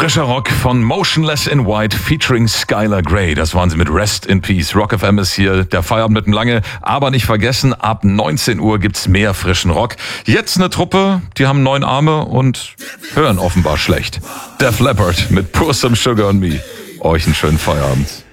Frischer Rock von Motionless in White featuring Skylar Grey. Das waren sie mit Rest in Peace. Rock FM ist hier, der Feierabend mit dem Lange. Aber nicht vergessen, ab 19 Uhr gibt's mehr frischen Rock. Jetzt eine Truppe, die haben 9 Arme und hören offenbar schlecht. Def Leppard mit Pour Some Sugar on Me. Euch einen schönen Feierabend.